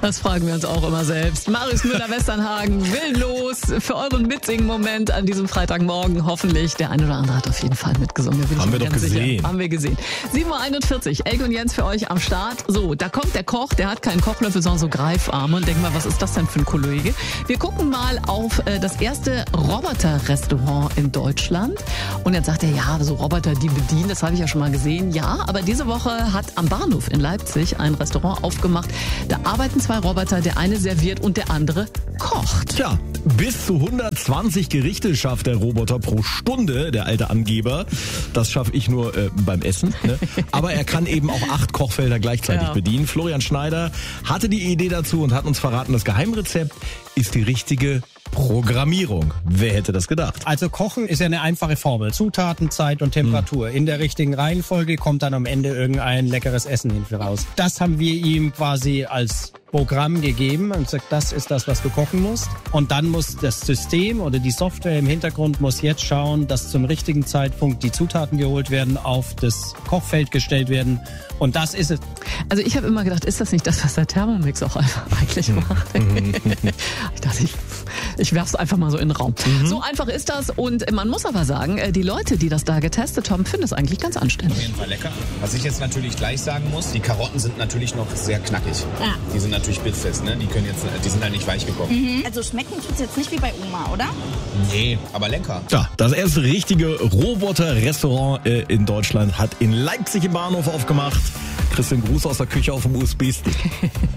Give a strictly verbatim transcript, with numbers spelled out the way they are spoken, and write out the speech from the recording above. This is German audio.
Das fragen wir uns auch immer selbst. Marius Müller-Westernhagen will los für euren Mitsingen-Moment an diesem Freitagmorgen. Hoffentlich. Der eine oder andere hat auf jeden Fall mitgesungen. Haben wir doch gesehen. Sicher. Haben wir gesehen. sieben Uhr einundvierzig. Elke und Jens für euch am Start. So, da kommt der Koch. Der hat keinen Kochlöffel, sondern so Greifarme. Und denk mal, was ist das denn für ein Kollege? Wir gucken mal auf äh, das erste Roboter-Restaurant in Deutschland. Und jetzt sagt er, ja, so Roboter, die bedienen, das habe ich ja schon mal gesehen. Ja, aber diese Woche hat am Bahnhof in Leipzig ein Restaurant aufgemacht. Da arbeiten zwei Roboter, der eine serviert und der andere kocht. Tja, bis zu hundertzwanzig Gerichte schafft der Roboter pro Stunde, der alte Angeber. Das schaffe ich nur äh, beim Essen. Ne? Aber er kann eben auch acht Kochfelder gleichzeitig ja. bedienen. Florian Schneider hatte die Idee dazu und hat uns verraten, das Geheimrezept ist die richtige Programmierung. Wer hätte das gedacht? Also Kochen ist ja eine einfache Formel. Zutaten, Zeit und Temperatur. In der richtigen Reihenfolge kommt dann am Ende irgendein leckeres Essen hinten raus. Das haben wir ihm quasi als Programm gegeben und gesagt, das ist das, was du kochen musst. Und dann muss das System oder die Software im Hintergrund muss jetzt schauen, dass zum richtigen Zeitpunkt die Zutaten geholt werden, auf das Kochfeld gestellt werden. Und das ist es. Also ich habe immer gedacht, ist das nicht das, was der Thermomix auch einfach eigentlich macht? Ich dachte, ich, ich werf's einfach mal so in den Raum. Mhm. So einfach ist das. Und man muss aber sagen, die Leute, die das da getestet haben, finden es eigentlich ganz anständig. Auf jeden Fall lecker. Was ich jetzt natürlich gleich sagen muss, die Karotten sind natürlich noch sehr knackig. Ja. Die sind natürlich bitfest, ne? Die können jetzt, die sind halt nicht weich gekocht. Mhm. Also schmecken tut's jetzt nicht wie bei Oma, oder? Nee, aber lecker. Ja, das erste richtige Roboter-Restaurant äh, in Deutschland hat in Leipzig im Bahnhof aufgemacht. Christian, Gruß aus der Küche auf dem U S B-Stick.